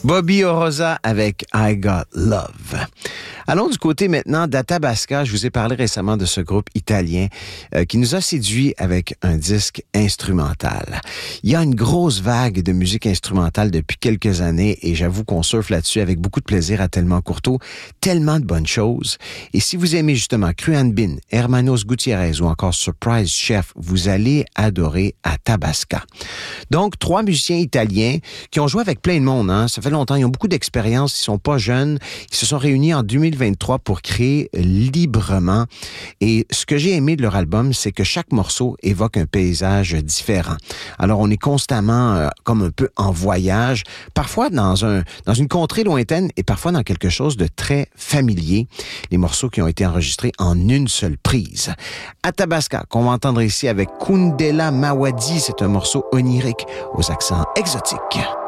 Bobby Oroza avec I Got Love. Allons du côté maintenant d'Athabasca. Je vous ai parlé récemment de ce groupe italien qui nous a séduits avec un disque instrumental. Il y a une grosse vague de musique instrumentale depuis quelques années et j'avoue qu'on surfe là-dessus avec beaucoup de plaisir à Tellement Courteau. Tellement de bonnes choses. Et si vous aimez justement Cruan Bin, Hermanos Gutiérrez ou encore Surprise Chef, vous allez adorer Athabasca. Donc, 3 musiciens italiens qui ont joué avec plein de monde, hein. Ça fait longtemps, ils ont beaucoup d'expérience, ils sont pas jeunes. Ils se sont réunis en 2023 pour créer Librement. Et ce que j'ai aimé de leur album, c'est que chaque morceau évoque un paysage différent. Alors, on est constamment comme un peu en voyage, parfois dans une contrée lointaine et parfois dans quelque chose de très familier. Les morceaux qui ont été enregistrés en une seule prise. Athabasca, qu'on va entendre ici avec Kundela Mawadi, c'est un morceau onirique aux accents exotiques.